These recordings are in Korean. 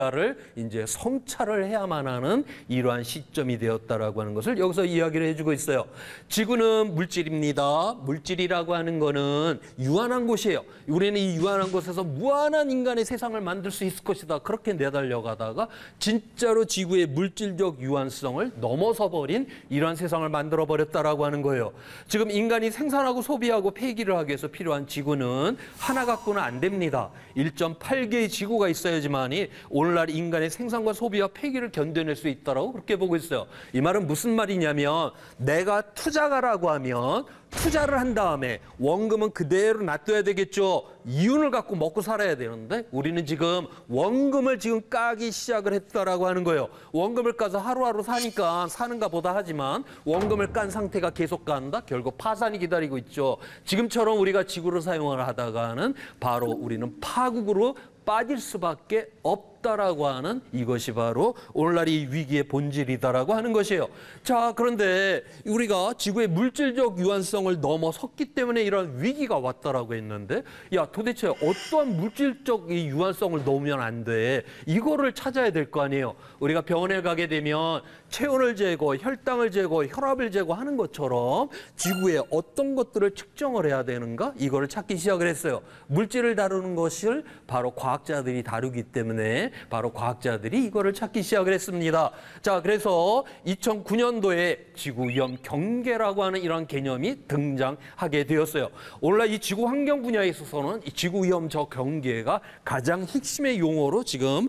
를 이제 성찰을 해야만 하는 이러한 시점이 되었다라고 하는 것을 여기서 이야기를 해주고 있어요. 지구는 물질입니다. 물질이라고 하는 거는 유한한 곳이에요. 우리는 이 유한한 곳에서 무한한 인간의 세상을 만들 수 있을 것이다. 그렇게 내달려가다가 진짜로 지구의 물질적 유한성을 넘어서 버린 이러한 세상을 만들어 버렸다라고 하는 거예요. 지금 인간이 생산하고 소비하고 폐기를 하기 위해서 필요한 지구는 하나 갖고는 안 됩니다. 1.8개의 지구가 있어야지만이 오늘날 인간의 생산과 소비와 폐기를 견뎌낼 수 있다라고 그렇게 보고 있어요. 이 말은 무슨 말이냐면 내가 투자가라고 하면 투자를 한 다음에 원금은 그대로 놔둬야 되겠죠. 이윤을 갖고 먹고 살아야 되는데 우리는 지금 원금을 지금 까기 시작을 했다라고 하는 거예요. 원금을 까서 하루하루 사니까 사는가 보다 하지만 원금을 깐 상태가 계속 간다? 결국 파산이 기다리고 있죠. 지금처럼 우리가 지구를 사용을 하다가는 바로 우리는 파국으로 빠질 수밖에 없다라고 하는 이것이 바로 오늘날 이 위기의 본질이다라고 하는 것이에요. 자, 그런데 우리가 지구의 물질적 유한성을 넘어섰기 때문에 이런 위기가 왔다라고 했는데 야, 도대체 어떠한 물질적 이 유한성을 넘으면 안 돼? 이거를 찾아야 될 거 아니에요. 우리가 병원에 가게 되면 체온을 재고 혈당을 재고 혈압을 재고하는 것처럼 지구의 어떤 것들을 측정을 해야 되는가? 이거를 찾기 시작을 했어요. 물질을 다루는 것을 바로 과학자들이 다루기 때문에 바로 과학자들이 이거를 찾기 시작을 했습니다. 자, 그래서 2009년도에 지구위험 경계라고 하는 이런 개념이 등장하게 되었어요. 오늘날 이 지구 환경 분야에 있어서는 이 지구위험 저 경계가 가장 핵심의 용어로 지금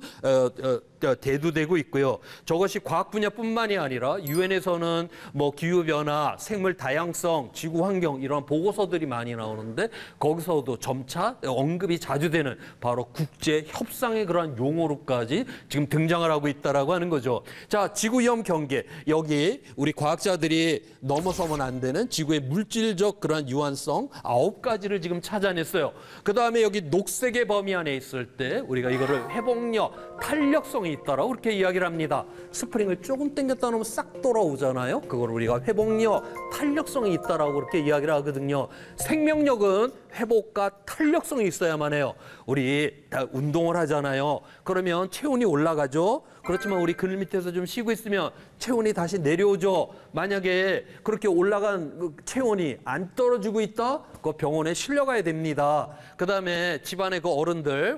대두되고 있고요. 저것이 과학 분야뿐만이 아니라 유엔에서는 뭐 기후변화, 생물 다양성, 지구 환경 이런 보고서들이 많이 나오는데 거기서도 점차 언급이 자주 되는 바로 국제 협상의 그러한 용어로까지 지금 등장을 하고 있다라고 하는 거죠. 자, 지구위험 경계 여기 우리 과학자들이 넘어서면 안 되는 지구의 물질적 그러한 유한성 9가지를 지금 찾아냈어요. 그 다음에 여기 녹색의 범위 안에 있을 때 우리가 이거를 회복력, 탄력성이 있다라고 그렇게 이야기를 합니다. 스프링을 조금 당겼다 놓으면 싹 돌아오잖아요. 그걸 우리가 회복력, 탄력성이 있다라고 그렇게 이야기를 하거든요. 생명력은 회복과 탄력성이 있어야만 해요. 우리 다 운동을 하잖아요. 그러면 체온이 올라가죠. 그렇지만 우리 그늘 밑에서 좀 쉬고 있으면 체온이 다시 내려오죠. 만약에 그렇게 올라간 체온이 안 떨어지고 있다? 그 병원에 실려가야 됩니다. 그 다음에 집안의 그 어른들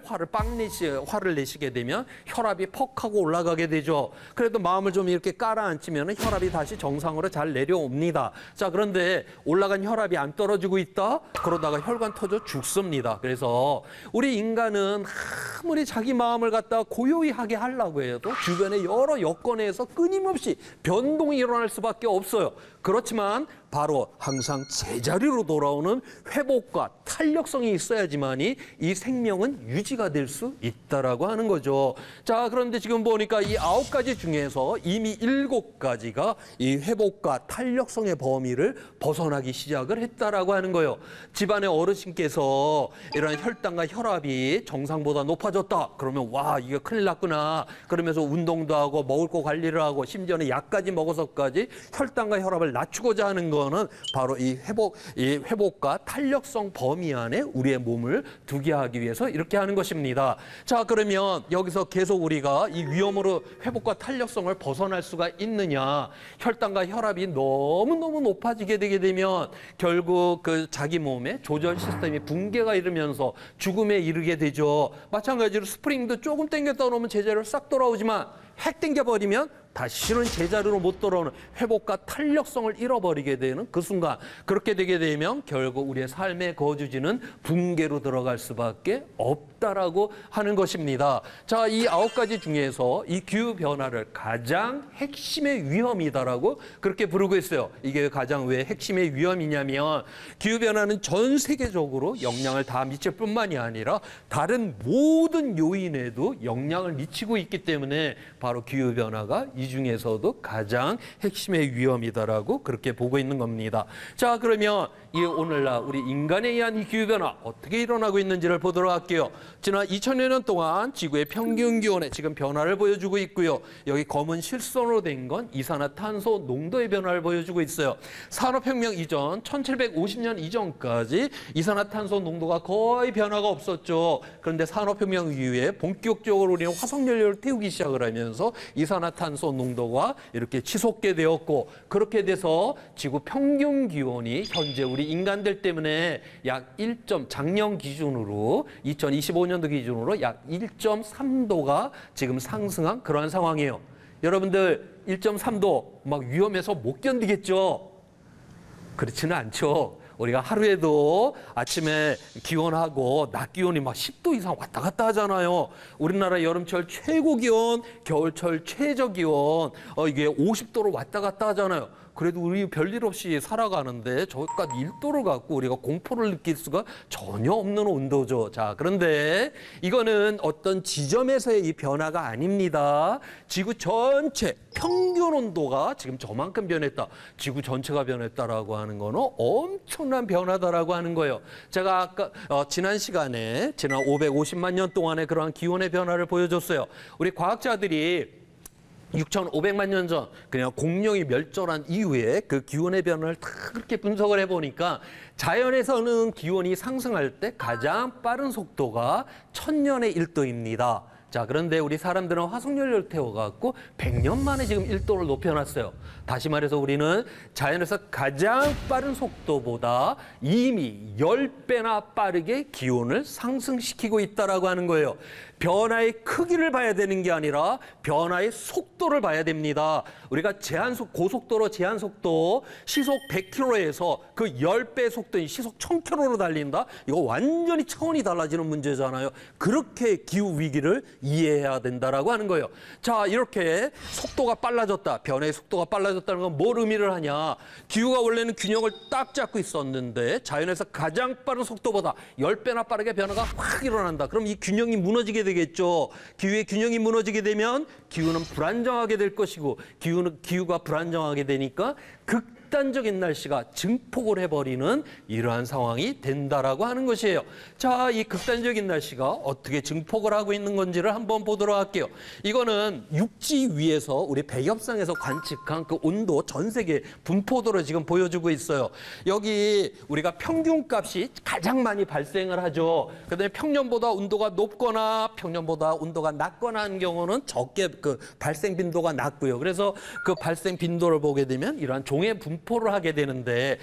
화를 내시게 되면 혈압이 퍽 하고 올라가게 되죠. 그래도 마음을 좀 이렇게 깔아앉히면 혈압이 다시 정상으로 잘 내려옵니다. 자, 그런데 올라간 혈압이 안 떨어지고 있다? 그러다가 혈관 터져 죽습니다. 그래서 우리 인간은 아무리 자기 마음을 갖다 고요히 하게 하려고 해도 주변의 여러 여건에서 끊임없이 변동이 일어날 수밖에 없어요. 그렇지만 바로 항상 제자리로 돌아오는 회복과 탄력성이 있어야지만이 이 생명은 유지가 될 수 있다라고 하는 거죠. 자, 그런데 지금 보니까 이 9가지 중에서 이미 7가지가 이 회복과 탄력성의 범위를 벗어나기 시작을 했다라고 하는 거예요. 집안의 어르신께서 이런 혈당과 혈압이 정상보다 높아졌다. 그러면 와, 이게 큰일 났구나. 그러면서 운동도 하고 먹을 거 관리를 하고 심지어는 약까지 먹어서까지 혈당과 혈압을 낮추고자 하는 거는 바로 이 회복과 탄력성 범위 안에 우리의 몸을 두게 하기 위해서 이렇게 하는 것입니다. 자, 그러면 여기서 계속 우리가 이 위험으로 회복과 탄력성을 벗어날 수가 있느냐? 혈당과 혈압이 너무너무 높아지게 되게 되면 결국 그 자기 몸의 조절 시스템이 붕괴가 이르면서 죽음에 이르게 되죠. 마찬가지로 스프링도 조금 당겼다 놓으면 제자리로 싹 돌아오지만 핵 당겨버리면 다시는 제자리로 못 돌아오는 회복과 탄력성을 잃어버리게 되는 그 순간, 그렇게 되게 되면 결국 우리의 삶의 거주지는 붕괴로 들어갈 수밖에 없다라고 하는 것입니다. 자, 이 9가지 중에서 이 기후변화를 가장 핵심의 위험이다라고 그렇게 부르고 있어요. 이게 가장 왜 핵심의 위험이냐면 기후변화는 전 세계적으로 영향을 다 미칠 뿐만이 아니라 다른 모든 요인에도 영향을 미치고 있기 때문에 바로 기후변화가 이 중에서도 가장 핵심의 위험이다라고 그렇게 보고 있는 겁니다. 자, 그러면 이 오늘날 우리 인간에 의한 이 기후변화 어떻게 일어나고 있는지를 보도록 할게요. 지난 2000년 동안 지구의 평균 기온에 지금 변화를 보여주고 있고요. 여기 검은 실선으로 된 건 이산화탄소 농도의 변화를 보여주고 있어요. 산업혁명 이전 1750년 이전까지 이산화탄소 농도가 거의 변화가 없었죠. 그런데 산업혁명 이후에 본격적으로 우리는 화석연료를 태우기 시작을 하면서 이산화탄소 농도가 이렇게 치솟게 되었고, 그렇게 돼서 지구 평균 기온이 현재 우리 인간들 때문에 약 작년 기준으로 2025년도 기준으로 약 1.3도가 지금 상승한 그러한 상황이에요. 여러분들 1.3도 막 위험해서 못 견디겠죠? 그렇지는 않죠. 우리가 하루에도 아침에 기온하고 낮 기온이 막 10도 이상 왔다 갔다 하잖아요. 우리나라 여름철 최고 기온, 겨울철 최저 기온 이게 50도로 왔다 갔다 하잖아요. 그래도 우리 별일 없이 살아가는데 저까지 1도를 갖고 우리가 공포를 느낄 수가 전혀 없는 온도죠. 자, 그런데 이거는 어떤 지점에서의 이 변화가 아닙니다. 지구 전체 평균 온도가 지금 저만큼 변했다. 지구 전체가 변했다라고 하는 거는 엄청난 변화다라고 하는 거예요. 제가 아까 지난 시간에 지난 550만 년 동안의 그러한 기온의 변화를 보여줬어요. 우리 과학자들이 6,500만 년 전 그냥 공룡이 멸절한 이후에 그 기온의 변화를 다 그렇게 분석을 해보니까 자연에서는 기온이 상승할 때 가장 빠른 속도가 1000년의 1도입니다. 자, 그런데 우리 사람들은 화석연료를 태워갖고 100년 만에 지금 1도를 높여놨어요. 다시 말해서 우리는 자연에서 가장 빠른 속도보다 이미 10배나 빠르게 기온을 상승시키고 있다라고 하는 거예요. 변화의 크기를 봐야 되는 게 아니라 변화의 속도를 봐야 됩니다. 우리가 고속도로 제한 속도 시속 100km에서 그 10배 속도인 시속 1000km로 달린다? 이거 완전히 차원이 달라지는 문제잖아요. 그렇게 기후 위기를 이해해야 된다라고 하는 거예요. 자, 이렇게 속도가 빨라졌다. 변화의 속도가 빨라졌다는 건 뭘 의미를 하냐? 기후가 원래는 균형을 딱 잡고 있었는데 자연에서 가장 빠른 속도보다 10배나 빠르게 변화가 확 일어난다. 그럼 이 균형이 무너지게 되겠죠. 기후의 균형이 무너지게 되면 기후는 불안정하게 될 것이고, 기후가 불안정하게 되니까 극단적인 날씨가 증폭을 해버리는 이러한 상황이 된다라고 하는 것이에요. 자, 이 극단적인 날씨가 어떻게 증폭을 하고 있는 건지를 한번 보도록 할게요. 이거는 육지 위에서 우리 백엽상에서 관측한 그 온도 전 세계 분포도를 지금 보여주고 있어요. 여기 우리가 평균값이 가장 많이 발생을 하죠. 그다음에 평년보다 온도가 높거나 평년보다 온도가 낮거나 하는 경우는 적게 그 발생 빈도가 낮고요. 그래서 그 발생 빈도를 보게 되면 이러한 종의 분포를 하게 되는데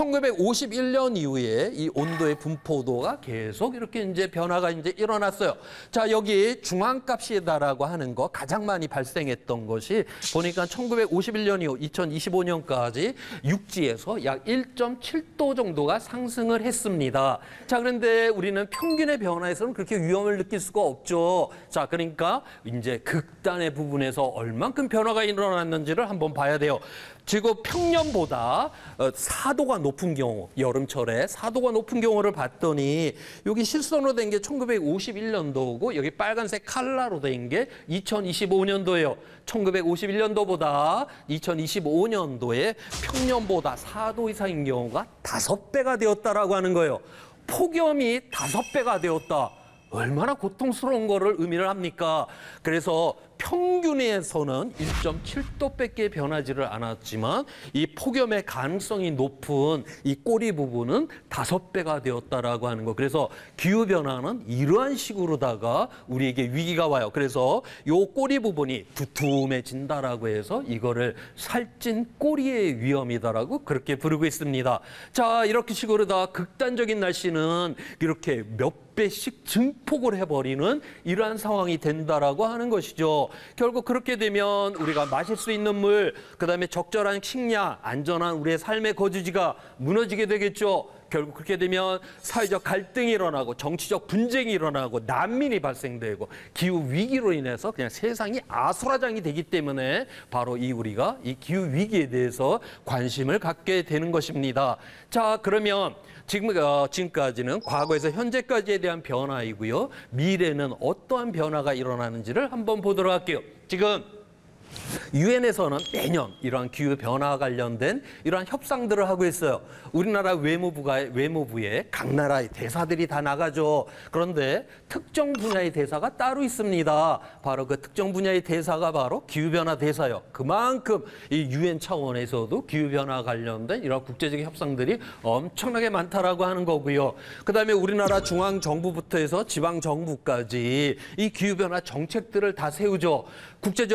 1951년 이후에 이 온도의 분포도가 계속 이렇게 이제 변화가 이제 일어났어요. 자, 여기 중앙값이다라고 하는 거 가장 많이 발생했던 것이 보니까 1951년 이후 2025년까지 육지에서 약 1.7도 정도가 상승을 했습니다. 자, 그런데 우리는 평균의 변화에서는 그렇게 위험을 느낄 수가 없죠. 자, 그러니까 이제 극단의 부분에서 얼만큼 변화가 일어났는지를 한번 봐야 돼요. 지금 평년보다 4도가 높은 경우, 여름철에 4도가 높은 경우를 봤더니 여기 실선으로 된 게 1951년도고 여기 빨간색 칼라로 된 게 2025년도예요. 1951년도보다 2025년도에 평년보다 4도 이상인 경우가 5배가 되었다라고 하는 거예요. 폭염이 5배가 되었다. 얼마나 고통스러운 거를 의미를 합니까? 그래서 평균에서는 1.7도밖에 변하지를 않았지만 이 폭염의 가능성이 높은 이 꼬리 부분은 5배가 되었다라고 하는 거. 그래서 기후 변화는 이러한 식으로다가 우리에게 위기가 와요. 그래서 요 꼬리 부분이 두툼해진다라고 해서 이거를 살찐 꼬리의 위험이다라고 그렇게 부르고 있습니다. 자, 이렇게 식으로다 극단적인 날씨는 이렇게 몇 배씩 증폭을 해버리는 이러한 상황이 된다라고 하는 것이죠. 결국 그렇게 되면 우리가 마실 수 있는 물, 그다음에 적절한 식량, 안전한 우리의 삶의 거주지가 무너지게 되겠죠. 결국 그렇게 되면 사회적 갈등이 일어나고 정치적 분쟁이 일어나고 난민이 발생되고 기후 위기로 인해서 그냥 세상이 아수라장이 되기 때문에 바로 우리가 이 기후 위기에 대해서 관심을 갖게 되는 것입니다. 자, 그러면 지금까지는 과거에서 현재까지에 대한 변화이고요. 미래는 어떠한 변화가 일어나는지를 한번 보도록 할게요. 지금 유엔에서는 매년 이러한 기후 변화와 관련된 이러한 협상들을 하고 있어요. 우리나라 외무부에 각 나라의 대사들이 다 나가죠. 그런데 특정 분야의 대사가 따로 있습니다. 바로 그 특정 분야의 대사가 바로 기후 변화 대사요. 그만큼 이 유엔 차원에서도 기후 변화 관련된 이런 국제적인 협상들이 엄청나게 많다라고 하는 거고요. 그다음에 우리나라 중앙 정부부터 해서 지방 정부까지 이 기후 변화 정책들을 다 세우죠. 국제적